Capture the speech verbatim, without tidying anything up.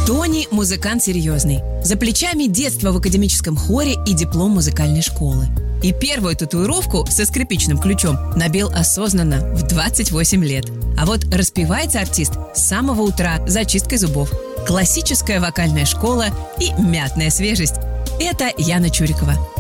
Тони – музыкант серьезный. За плечами детство в академическом хоре и диплом музыкальной школы. И первую татуировку со скрипичным ключом набил осознанно в двадцать восемь лет. А вот распевается артист с самого утра за чисткой зубов. Классическая вокальная школа и мятная свежесть. Это Яна Чурикова.